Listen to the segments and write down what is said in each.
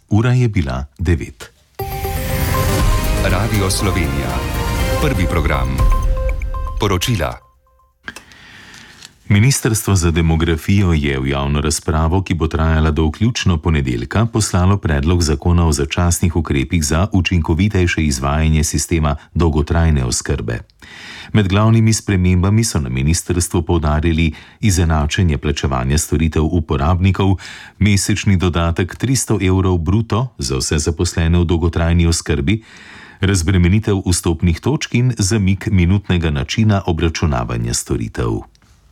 Ura je bila 9. Radio Slovenija. Prvi program. Poročila. Ministrstvo za demografijo je v javno razpravo, ki bo trajala do vključno ponedeljka, poslalo predlog zakona o začasnih ukrepih za učinkovitejše izvajanje sistema dolgotrajne oskrbe. Med glavnimi spremembami so na ministrstvu poudarili izenačenje plačevanja storitev uporabnikov, mesečni dodatek 300 evrov bruto za vse zaposlene v dolgotrajni oskrbi, razbremenitev vstopnih točk in zamik minutnega načina obračunavanja storitev.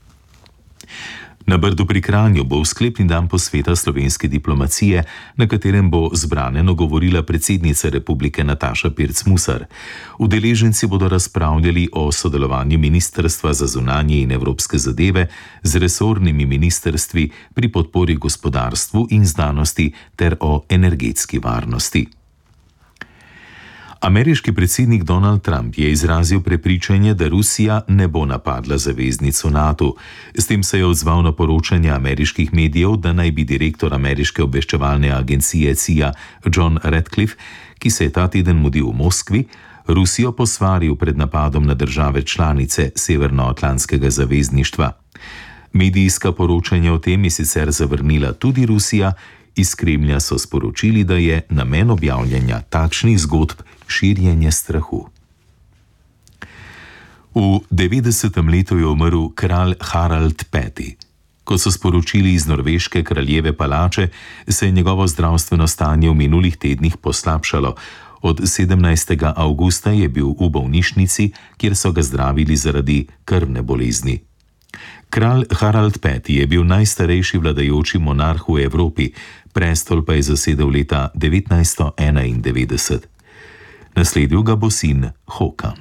Na Brdu pri Kranju bo v sklepni dan posveta slovenske diplomacije, na katerem bo zbraneno govorila predsednica republike Nataša Pirc Musar. Udeleženci bodo razpravljali o sodelovanju Ministrstva za zunanje in evropske zadeve z resornimi ministrstvi pri podpori gospodarstvu in znanosti ter o energetski varnosti. Ameriški predsednik Donald Trump je izrazil prepričanje, da Rusija ne bo napadla zaveznico NATO. S tem se je odzval na poročanje ameriških medijev, da naj bi direktor ameriške obveščevalne agencije CIA John Ratcliffe, ki se je ta teden mudil v Moskvi, Rusijo posvaril pred napadom na države članice Severnoatlantskega zavezništva. Medijska poročanja o tem je sicer zavrnila tudi Rusija. Iz Kremlja so sporočili, da je namen objavljanja takšnih zgodb širjenje strahu. V 90. letu je umrl kralj Harald V. Kot so sporočili iz norveške kraljeve palače, se je njegovo zdravstveno stanje v minulih tednih poslabšalo. Od 17. avgusta je bil v bolnišnici, kjer so ga zdravili zaradi krvne bolezni. Kralj Harald V. je bil najstarejši vladajoči monarh v Evropi, prestol pa je zasedel leta 1991. Nasledil ga bo sin Håkan.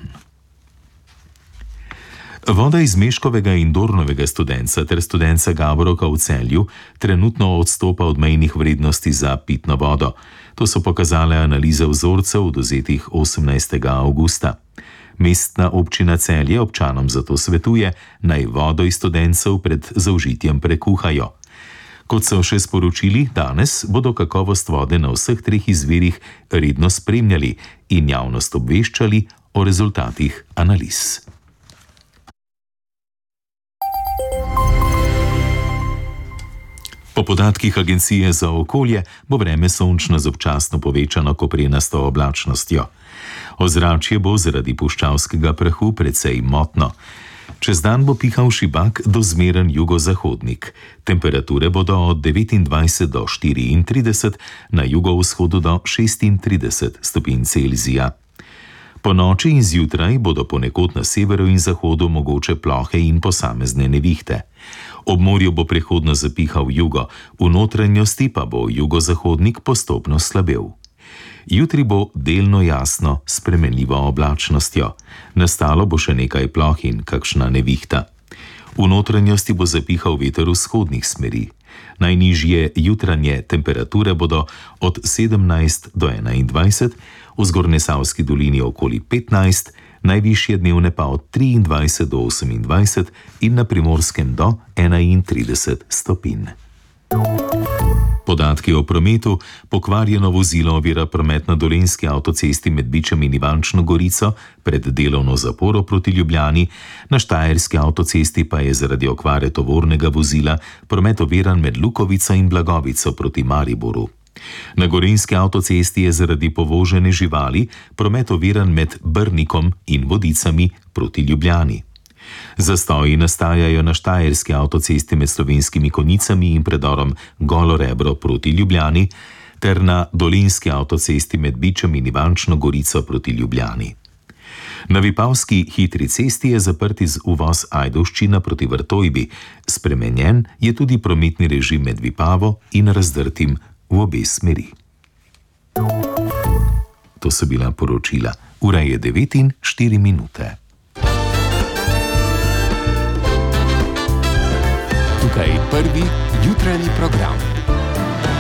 Voda iz Meškovega in Dornovega studenca ter studenca Gaboroka v Celju trenutno odstopa od mejnih vrednosti za pitno vodo. To so pokazale analize vzorcev odvzetih 18. avgusta. Mestna občina Celje občanom zato svetuje, naj vodo iz studencev pred zaužitjem prekuhajo. Kot so še sporočili, danes bodo kakovost vode na vseh treh izvirih redno spremljali in javnost obveščali o rezultatih analiz. Po podatkih Agencije za okolje bo vreme sončno z občasno povečano koprenasto oblačnostjo. Ozračje bo zaradi puščavskega prahu precej motno. Čez dan bo pihal šibak do zmeren jugozahodnik. Temperature bodo od 29 do 34, na jugovzhodu do 36 stopinj Celzija. Po noči in zjutraj bodo ponekod na severu in zahodu mogoče plohe in posamezne nevihte. Ob morju bo prehodno zapihal jugo, v notranjosti pa bo jugozahodnik postopno slabel. Jutri bo delno jasno s spremenljivo oblačnostjo. Nastalo bo še nekaj ploh in kakšna nevihta. V notranjosti bo zapihal veter vzhodnih smeri. Najnižje jutranje temperature bodo od 17 do 21, v Zgornjesavski dolini okoli 15, najvišje dnevne pa od 23 do 28 in na Primorskem do 31 stopinj. Podatki o prometu: pokvarjeno vozilo ovira promet na Dolenjski avtocesti med Bičem in Ivančno Gorico pred delovno zaporo proti Ljubljani, na Štajerski avtocesti pa je zaradi okvare tovornega vozila promet oviran med Lukovico in Blagovico proti Mariboru. Na Gorenjski avtocesti je zaradi povožene živali promet oviran med Brnikom in Vodicami proti Ljubljani. Zastoji nastajajo na Štajerski avtocesti med Slovenskimi Konjicami in predorom Golo Rebro proti Ljubljani ter na Dolenjski avtocesti med Bičem in Ivančno Gorico proti Ljubljani. Na Vipavski hitri cesti je zaprt uvoz Ajdovščina proti Vrtojbi. Spremenjen je tudi prometni režim med Vipavo in Razdrtim v obe smeri. To so bila poročila. Ura je 9:04. Tukaj prvi jutranji program.